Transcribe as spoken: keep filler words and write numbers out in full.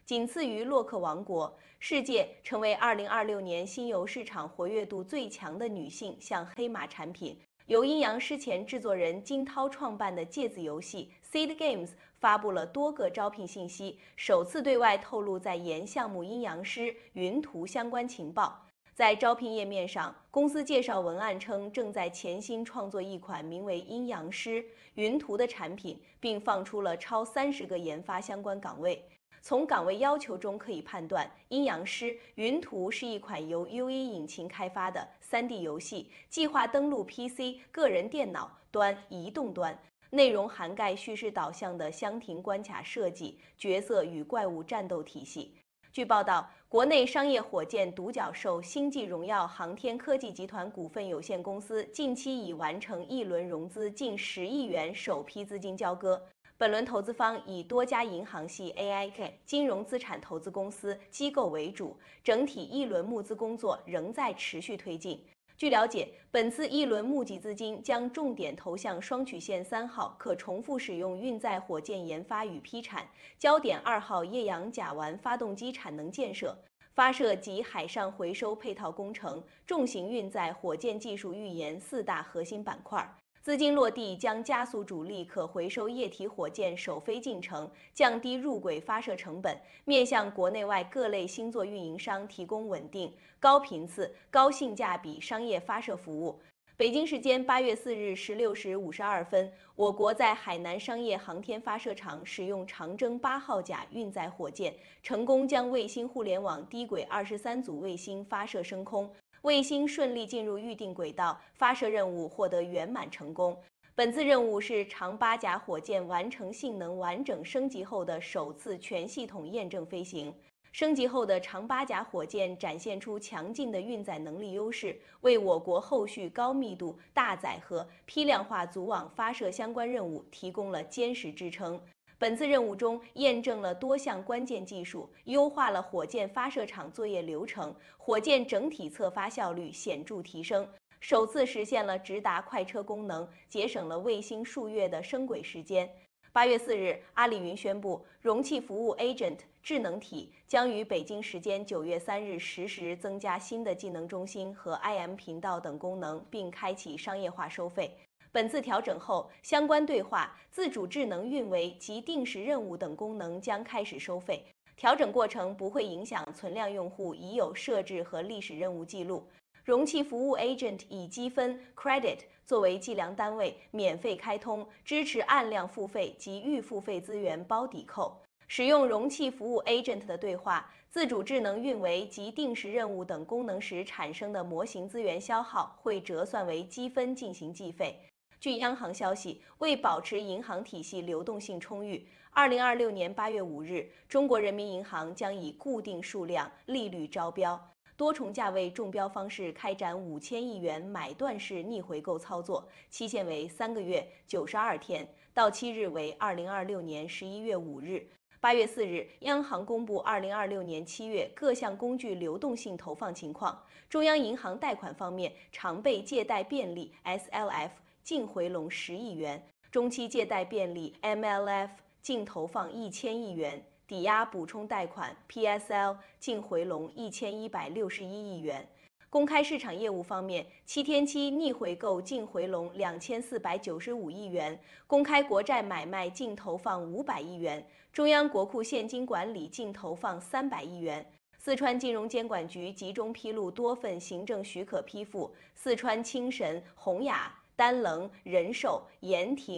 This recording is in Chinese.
仅次于洛克王国。世界成为二零二六年新游市场活跃度最强的女性向黑马产品。由阴阳师前制作人金涛创办的芥子游戏 Seed Games 发布了多个招聘信息，首次对外透露在研项目阴阳师云图相关情报。在招聘页面上，公司介绍文案称正在潜心创作一款名为阴阳师云图的产品，并放出了超三十个研发相关岗位。从岗位要求中可以判断，阴阳师云图是一款由 U E 引擎开发的 三 D 游戏，计划登陆 P C、个人电脑端、移动端。内容涵盖叙事导向的箱庭关卡设计、角色与怪物战斗体系。据报道，国内商业火箭独角兽星际荣耀航天科技集团股份有限公司近期已完成一轮融资近十亿元首批资金交割。本轮投资方以多家银行系 A I K 金融资产投资公司机构为主，整体一轮募资工作仍在持续推进。据了解，本次一轮募集资金将重点投向双曲线三号可重复使用运载火箭研发与批产，焦点二号液氧甲烷发动机产能建设、发射及海上回收配套工程、重型运载火箭技术预研四大核心板块。资金落地将加速主力可回收液体火箭首飞进程，降低入轨发射成本，面向国内外各类星座运营商提供稳定、高频次、高性价比商业发射服务。北京时间八月四日十六时五十二分，我国在海南商业航天发射场使用长征八号甲运载火箭，成功将卫星互联网低轨二十三组卫星发射升空。卫星顺利进入预定轨道，发射任务获得圆满成功。本次任务是长八甲火箭完成性能完整升级后的首次全系统验证飞行。升级后的长八甲火箭展现出强劲的运载能力优势，为我国后续高密度、大载荷、批量化组网发射相关任务提供了坚实支撑。本次任务中验证了多项关键技术，优化了火箭发射场作业流程，火箭整体测发效率显著提升，首次实现了直达快车功能，节省了卫星数月的升轨时间。八月四日，阿里云宣布，容器服务 Agent 智能体将于北京时间九月三日十时增加新的技能中心和 I M 频道等功能，并开启商业化收费。本次调整后，相关对话、自主智能运维及定时任务等功能将开始收费。调整过程不会影响存量用户已有设置和历史任务记录。容器服务 Agent 以积分 Credit 作为计量单位，免费开通，支持按量付费及预付费资源包抵扣。使用容器服务 Agent 的对话、自主智能运维及定时任务等功能时产生的模型资源消耗会折算为积分进行计费。据央行消息，为保持银行体系流动性充裕，二零二六年八月五日，中国人民银行将以固定数量、利率招标、多重价位中标方式开展五千亿元买断式逆回购操作，期限为三个月九十二天，到期日为二零二六年十一月五日。八月四日，央行公布二零二六年七月各项工具流动性投放情况。中央银行贷款方面，常备借贷便利 S L F 净回笼十亿元，中期借贷便利 M L F 净投放一千亿元，抵押补充贷款 P S L 净回笼一千一百六十一亿元。公开市场业务方面，七天期逆回购净回笼两千四百九十五亿元，公开国债买卖净投放五百亿元，中央国库现金管理净投放三百亿元。四川金融监管局集中披露多份行政许可批复，四川清神、洪雅、丹棱、仁寿、盐亭。